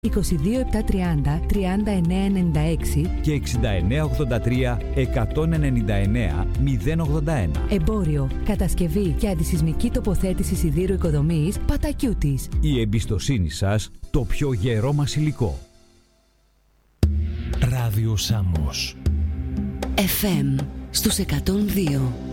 22 730 3996 και 6983 199 081. Εμπόριο, κατασκευή και αντισυσμική τοποθέτηση σιδήρου οικοδομής Πατακιούτης. Η εμπιστοσύνη σας, το πιο γερό μας υλικό. Ράδιο Σάμος FM στους 102.